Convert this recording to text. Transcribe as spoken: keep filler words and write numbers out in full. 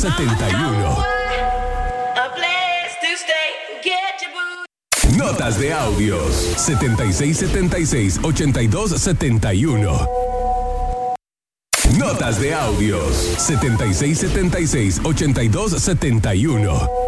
setenta y uno. Notas de audios setenta y seis setenta y seis ochenta y dos setenta y uno. Notas de audios setenta y seis setenta y seis ochenta y dos setenta y uno.